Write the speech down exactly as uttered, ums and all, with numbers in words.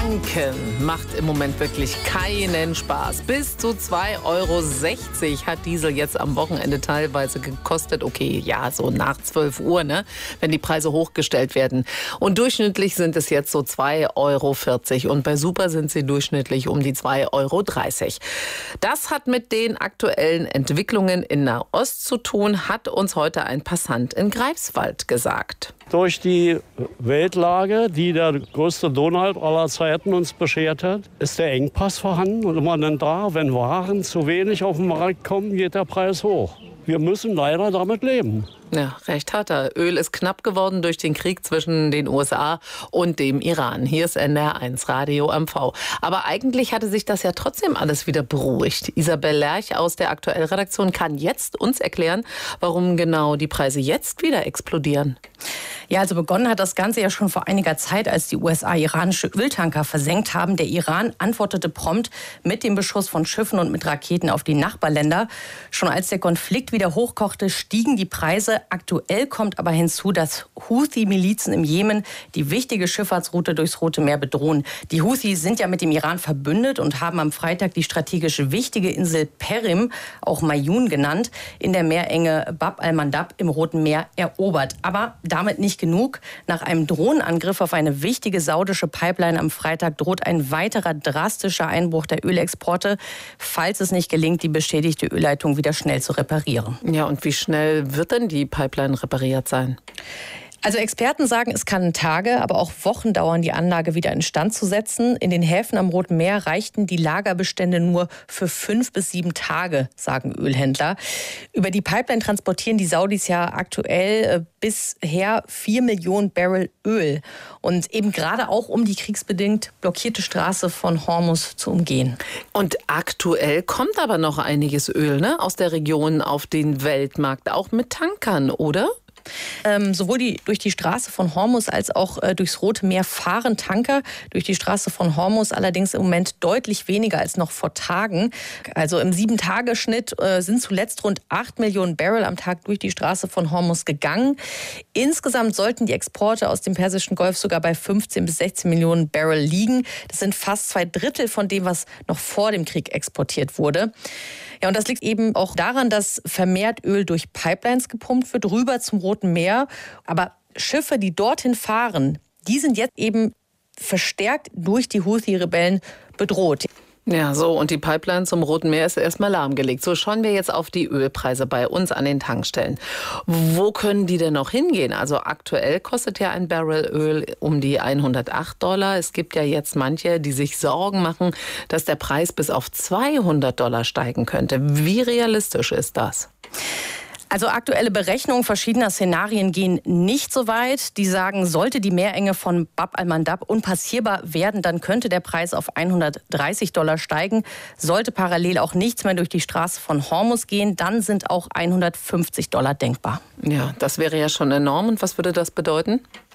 Tanken macht im Moment wirklich keinen Spaß. Bis zu zwei Euro sechzig hat Diesel jetzt am Wochenende teilweise gekostet. Okay, ja, so nach zwölf Uhr, ne, wenn die Preise hochgestellt werden. Und durchschnittlich sind es jetzt so zwei Euro vierzig. Und bei Super sind sie durchschnittlich um die zwei Euro dreißig. Das hat mit den aktuellen Entwicklungen in Nahost zu tun, hat uns heute ein Passant in Greifswald gesagt. Durch die Weltlage, die der größte Donald aller Zeiten uns beschert hat, ist der Engpass vorhanden. Und immer dann da, wenn Waren zu wenig auf den Markt kommen, geht der Preis hoch. Wir müssen leider damit leben. Ja, recht hat er. Öl ist knapp geworden durch den Krieg zwischen den U S A und dem Iran. Hier ist N D R eins Radio M V. Aber eigentlich hatte sich das ja trotzdem alles wieder beruhigt. Isabel Lerch aus der Aktuell-Redaktion kann jetzt uns erklären, warum genau die Preise jetzt wieder explodieren. Ja, also begonnen hat das Ganze ja schon vor einiger Zeit, als die U S A iranische Öltanker versenkt haben. Der Iran antwortete prompt mit dem Beschuss von Schiffen und mit Raketen auf die Nachbarländer. Schon als der Konflikt wieder hochkochte, stiegen die Preise. Aktuell kommt aber hinzu, dass Houthi-Milizen im Jemen die wichtige Schifffahrtsroute durchs Rote Meer bedrohen. Die Houthi sind ja mit dem Iran verbündet und haben am Freitag die strategisch wichtige Insel Perim, auch Mayun genannt, in der Meerenge Bab al-Mandab im Roten Meer erobert. Aber damit nicht genug. Nach einem Drohnenangriff auf eine wichtige saudische Pipeline am Freitag droht ein weiterer drastischer Einbruch der Ölexporte, falls es nicht gelingt, die beschädigte Ölleitung wieder schnell zu reparieren. Ja, und wie schnell wird denn die Pipeline repariert sein? Also Experten sagen, es kann Tage, aber auch Wochen dauern, die Anlage wieder instand zu setzen. In den Häfen am Roten Meer reichten die Lagerbestände nur für fünf bis sieben Tage, sagen Ölhändler. Über die Pipeline transportieren die Saudis ja aktuell äh, bisher vier Millionen Barrel Öl. Und eben gerade auch, um die kriegsbedingt blockierte Straße von Hormuz zu umgehen. Und aktuell kommt aber noch einiges Öl, ne, aus der Region auf den Weltmarkt, auch mit Tankern, oder? Ähm, sowohl die, durch die Straße von Hormuz als auch äh, durchs Rote Meer fahren Tanker. Durch die Straße von Hormuz allerdings im Moment deutlich weniger als noch vor Tagen. Also im Sieben-Tage-Schnitt äh, sind zuletzt rund acht Millionen Barrel am Tag durch die Straße von Hormuz gegangen. Insgesamt sollten die Exporte aus dem Persischen Golf sogar bei fünfzehn bis sechzehn Millionen Barrel liegen. Das sind fast zwei Drittel von dem, was noch vor dem Krieg exportiert wurde. Ja, und das liegt eben auch daran, dass vermehrt Öl durch Pipelines gepumpt wird, rüber zum Roten Meer. Aber Schiffe, die dorthin fahren, die sind jetzt eben verstärkt durch die Houthi-Rebellen bedroht. Ja, so, und die Pipeline zum Roten Meer ist erstmal lahmgelegt. So, schauen wir jetzt auf die Ölpreise bei uns an den Tankstellen. Wo können die denn noch hingehen? Also aktuell kostet ja ein Barrel Öl um die hundertacht Dollar. Es gibt ja jetzt manche, die sich Sorgen machen, dass der Preis bis auf zweihundert Dollar steigen könnte. Wie realistisch ist das? Also aktuelle Berechnungen verschiedener Szenarien gehen nicht so weit. Die sagen, sollte die Meerenge von Bab al-Mandab unpassierbar werden, dann könnte der Preis auf hundertdreißig Dollar steigen. Sollte parallel auch nichts mehr durch die Straße von Hormuz gehen, dann sind auch hundertfünfzig Dollar denkbar. Ja, das wäre ja schon enorm. Und was würde das bedeuten?